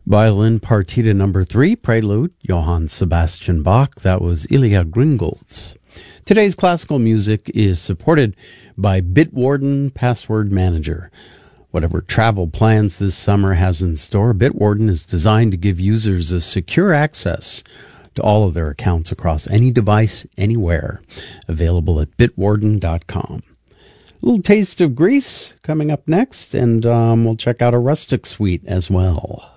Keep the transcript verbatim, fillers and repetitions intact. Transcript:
Violin Partita number three, Prelude, Johann Sebastian Bach. That was Ilya Gringolds. Today's classical music is supported by Bitwarden Password Manager. Whatever travel plans this summer has in store, Bitwarden is designed to give users a secure access to all of their accounts across any device, anywhere. Available at bitwarden dot com. A little taste of Greece coming up next, and um, we'll check out a rustic suite as well.